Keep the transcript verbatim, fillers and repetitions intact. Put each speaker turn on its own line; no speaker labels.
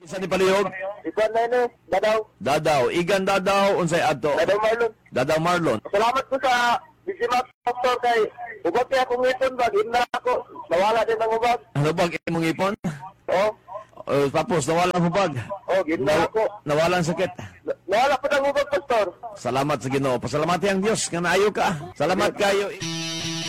Isa ni palihog?
Ikaw na yun eh, Dadaw.
Dadaw. Igan Dadaw, unsay adto?
Dadaw Marlon.
Dadaw Marlon.
Salamat po sa Bisimat Doctor kay ubag kaya akong ngipon ba, gina ako. Nawala din ang ubag.
Ano bang imong ipon?
Oo.
Uh, tapos nawala ang hubag.
Oo, gina
Naw-
ako.
nawala ang sakit.
Na- Nawala po ng ubag, Pastor.
Salamat sa Ginoo. Pasalamati ang Dios nga naayo ka. Salamat kayo.